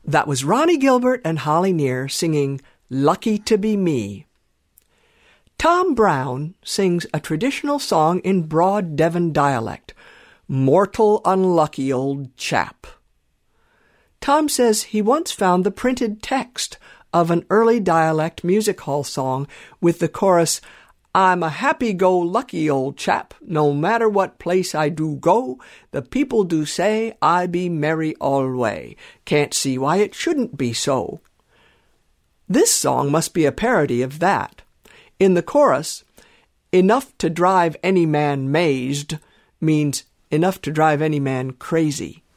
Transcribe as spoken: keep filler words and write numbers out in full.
That was Ronnie Gilbert and Holly Near singing Lucky to Be Me. Tom Brown sings a traditional song in broad Devon dialect, Mortal Unlucky Old Chap. Tom says he once found the printed text of an early dialect music hall song with the chorus, I'm a happy-go-lucky old chap, no matter what place I do go, the people do say I be merry alway. Can't see why it shouldn't be so. This song must be a parody of that. In the chorus, enough to drive any man mazed means enough to drive any man crazy.